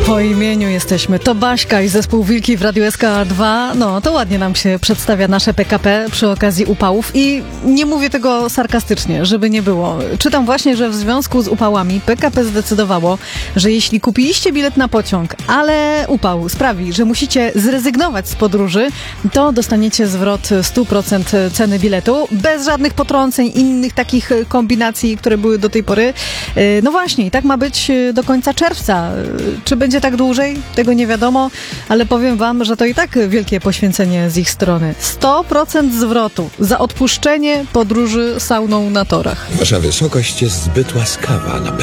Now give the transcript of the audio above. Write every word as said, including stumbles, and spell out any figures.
Po imieniu jesteśmy. To Baśka i zespół Wilki w Radiu S K dwa. No, to ładnie nam się przedstawia nasze P K P przy okazji upałów i nie mówię tego sarkastycznie, żeby nie było. Czytam właśnie, że w związku z upałami P K P zdecydowało, że jeśli kupiliście bilet na pociąg, ale upał sprawi, że musicie zrezygnować z podróży, to dostaniecie zwrot sto procent ceny biletu, bez żadnych potrąceń, innych takich kombinacji, które były do tej pory. No właśnie, i tak ma być do końca czerwca. Czy będzie tak dłużej? Tego nie wiadomo, ale powiem wam, że to i tak wielkie poświęcenie z ich strony. sto procent zwrotu za odpuszczenie podróży sauną na torach. Wasza wysokość jest zbyt łaskawa na P